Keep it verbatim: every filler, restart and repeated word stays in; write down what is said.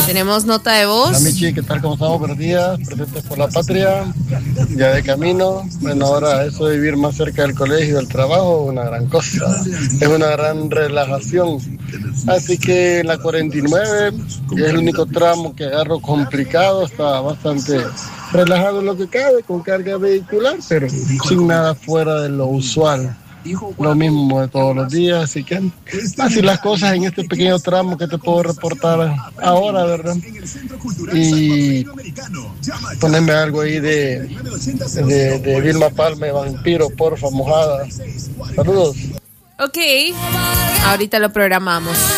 Tenemos nota de voz. Hola Michi, ¿qué tal? ¿Cómo estamos? Buenos días, presentes por la patria, ya de camino. Bueno, ahora eso de vivir más cerca del colegio y del trabajo es una gran cosa, es una gran relajación. Así que la cuarenta y nueve, que es el único tramo que agarro complicado, está bastante relajado en lo que cabe, con carga vehicular, pero sin nada fuera de lo usual. Lo mismo de todos los días, así que así las cosas en este pequeño tramo que te puedo reportar ahora, ¿verdad? Y ponerme algo ahí de, de, de Vilma Palma, Vampiro, porfa, mojada. Saludos. Ok, ahorita lo programamos.